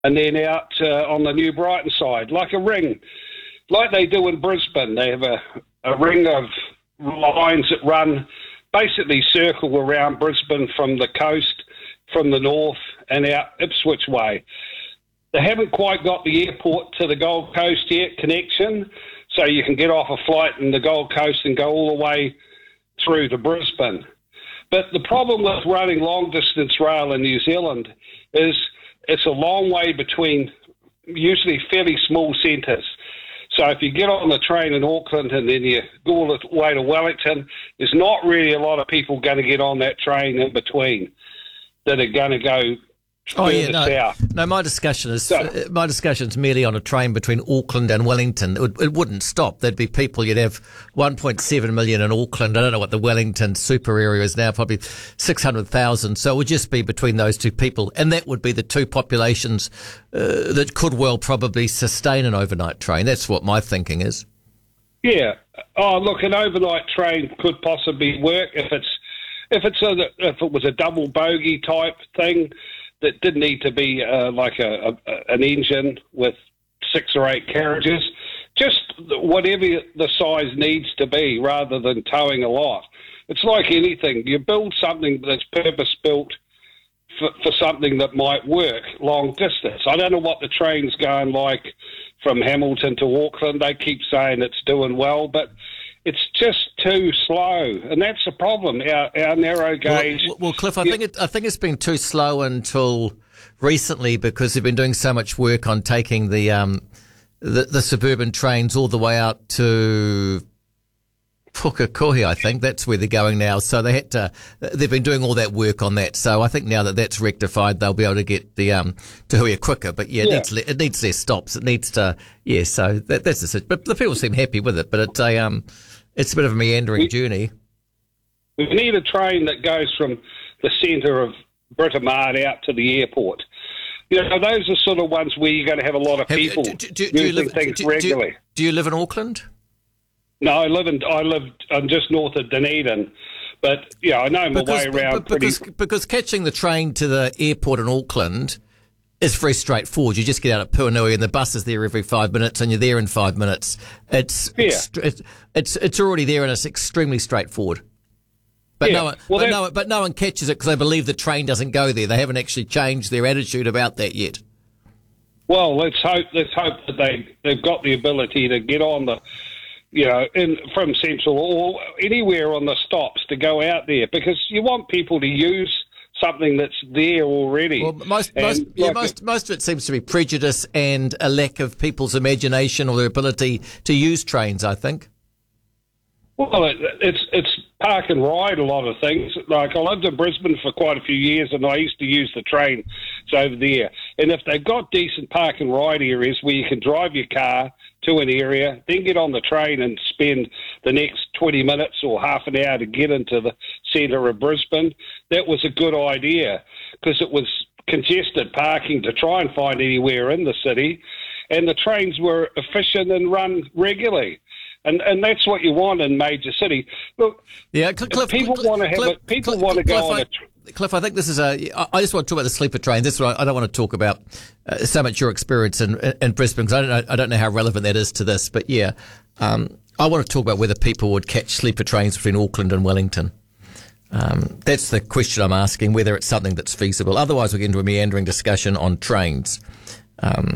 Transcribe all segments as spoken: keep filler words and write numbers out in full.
and then out uh, on the New Brighton side, like a ring, like they do in Brisbane. They have a, a ring of lines that run, basically circle around Brisbane from the coast, from the north, and out Ipswich way. They haven't quite got the airport to the Gold Coast yet connection, so you can get off a flight in the Gold Coast and go all the way through to Brisbane. But the problem with running long-distance rail in New Zealand is it's a long way between usually fairly small centres. So if you get on the train in Auckland and then you go all the way to Wellington, there's not really a lot of people going to get on that train in between that are going to go Oh yeah, no, south. no. My discussion is So, uh, my discussion is merely on a train between Auckland and Wellington. It, would, it wouldn't stop. There'd be people. You'd have one point seven million in Auckland. I don't know what the Wellington super area is now. Probably six hundred thousand. So it would just be between those two people, and that would be the two populations uh, that could well probably sustain an overnight train. That's what my thinking is. Yeah. Oh, look, an overnight train could possibly work if it's if it's a, if it was a double bogie type thing. That didn't need to be uh, like a, a an engine with six or eight carriages, just whatever the size needs to be rather than towing a lot. It's like anything. You build something that's purpose-built for, for something that might work long distance. I don't know what the train's going like from Hamilton to Auckland. They keep saying it's doing well, but it's just too slow, and that's the problem. Our, our narrow gauge. Well, well Cliff, I think it, I think it's been too slow until recently because they've been doing so much work on taking the um the, the suburban trains all the way out to Pukekohe. I think that's where they're going now. So they had to. They've been doing all that work on that. So I think now that that's rectified, they'll be able to get the um to Hui quicker. But yeah, it, yeah. Needs, it needs less stops. It needs to. Yeah. So that, that's the. But the people seem happy with it. But it's a um. It's a bit of a meandering we, journey. We need a train that goes from the centre of Britomart out to the airport. You know, those are sort of ones where you're going to have a lot of have people you, do, do, using do you live, things do, regularly. Do, do you live in Auckland? No, I live in I live I'm just north of Dunedin, but yeah, I know my because, way around. Because, pretty... because catching the train to the airport in Auckland is very straightforward. You just get out at Puanui and the bus is there every five minutes and you're there in five minutes. It's yeah. it's, it's it's already there and it's extremely straightforward. But yeah. no one, well, but no, but no one catches it because they believe the train doesn't go there. They haven't actually changed their attitude about that yet. Well, let's hope let's hope that they they've got the ability to get on the, you know, in from Central or anywhere on the stops to go out there because you want people to use something that's there already. Well, most most like yeah, most most of it seems to be prejudice and a lack of people's imagination or their ability to use trains, I think. Well, it, it's it's park and ride a lot of things. Like I lived in Brisbane for quite a few years, and I used to use the train over there. And if they've got decent park and ride areas where you can drive your car to an area, then get on the train and spend the next twenty minutes or half an hour to get into the centre of Brisbane, that was a good idea because it was congested parking to try and find anywhere in the city, and the trains were efficient and run regularly. And and that's what you want in major city. Look, yeah, Cliff, people Cliff, want to have Cliff, it. People Cliff, want to go Cliff, on I, a. Tr- Cliff, I think this is a. I just want to talk about the sleeper trains. That's what I, I don't want to talk about uh, so much your experience in in Brisbane because I don't know. I don't know how relevant that is to this. But yeah, um, I want to talk about whether people would catch sleeper trains between Auckland and Wellington. Um, that's the question I'm asking. Whether it's something that's feasible. Otherwise, we get into a meandering discussion on trains. Um,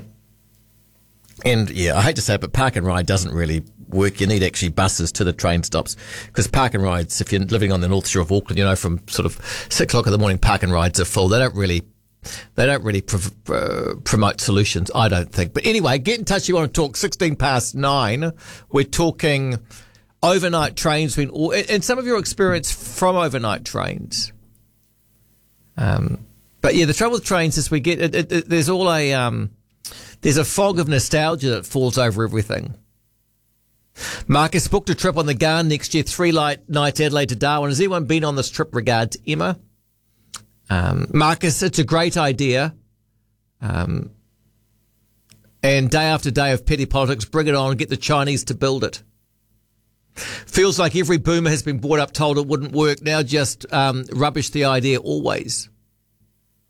and yeah, I hate to say it, but park and ride doesn't really work. You need actually buses to the train stops because park and rides, if you're living on the North Shore of Auckland, you know, from sort of six o'clock in the morning, park and rides are full. They don't really, they don't really pro- uh, promote solutions, I don't think. But anyway, get in touch. If you want to talk sixteen past nine. We're talking overnight trains between, and some of your experience from overnight trains. Um, but yeah, the trouble with trains is we get, it, it, it, there's all a, um, there's a fog of nostalgia that falls over everything. Marcus booked a trip on the Garn next year, three night Adelaide to Darwin. Has anyone been on this trip? Regards, Emma. Um, Marcus, it's a great idea. Um, and day after day of petty politics, bring it on and get the Chinese to build it. Feels like every boomer has been brought up told it wouldn't work. Now just um, rubbish the idea always.